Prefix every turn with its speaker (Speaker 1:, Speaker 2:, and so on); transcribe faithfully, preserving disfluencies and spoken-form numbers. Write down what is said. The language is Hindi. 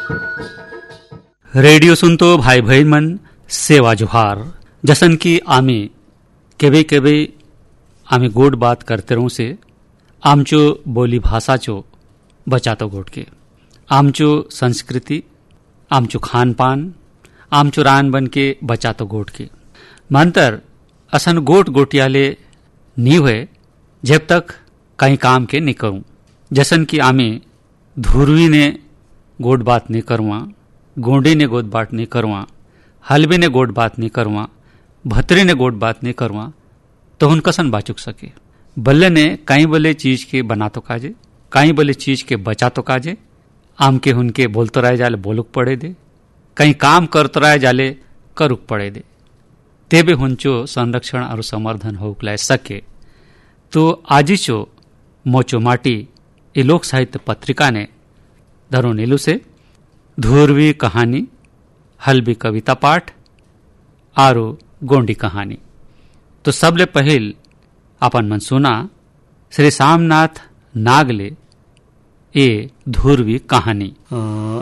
Speaker 1: रेडियो सुनतो भाई बहन मन सेवा जोहार। जसन की आमी केवे केवे आमी गोड बात करते रहूं से आमचो बोली भाषा चो बचातो गोड के, आमचो संस्कृति, आमचो खान पान, आमचो रान बन के बचातो गोड के। मंतर असन गोट गोटियाले नहीं हुए जब तक कहीं काम के नहीं करूं। जसन की आमी धुरवी ने गोड बात नहीं करवा, गोंडे ने गोद बात नहीं करवा, हलबे ने गोड बात नहीं करवा, भतरे ने गोड बात नहीं करवा, तो हुन कसन बाचुक सके। बल्ले ने कई बले चीज के बना तो काजे, कई बले चीज के बचा तो काजे, आम के हुनके बोलतो रहे जाले बोलुक पड़े दे, कहीं काम करतो रहे जाले करुक पड़े दे, तेबे हुंचो संरक्षण और समर्थन होक लाए सके। तो आजिचो मोचो माटी ये लोक साहित्य पत्रिका ने धरो नीलू से धुरवी कहानी, हलबी कविता पाठ आरो गोंडी कहानी। तो सबले पहल अपन मन सुना श्री सामनाथ नागले ए धुरवी कहानी।